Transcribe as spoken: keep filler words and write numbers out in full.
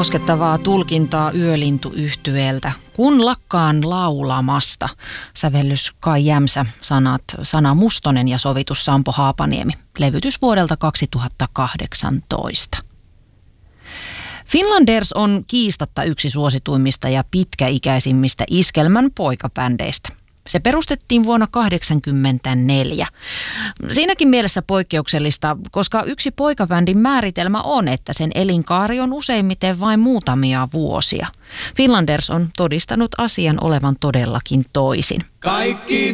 Koskettavaa tulkintaa Yölintu-yhtyeeltä. Kun lakkaan laulamasta. Sävellys Kai Jämsä, sanat Sana Mustonen ja sovitus Sampo Haapaniemi. Levytys vuodelta kaksituhattakahdeksantoista. Finlanders on kiistatta yksi suosituimmista ja pitkäikäisimmistä iskelmän poikabändeistä. Se perustettiin vuonna tuhatyhdeksänsataakahdeksankymmentäneljä. Siinäkin mielessä poikkeuksellista, koska yksi poikabändin määritelmä on, että sen elinkaari on useimmiten vain muutamia vuosia. Finlanders on todistanut asian olevan todellakin toisin. Kaikki